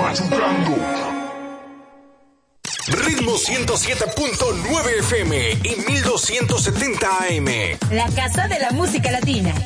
Ritmo 107.9 FM y 1270 AM. La casa de la música latina.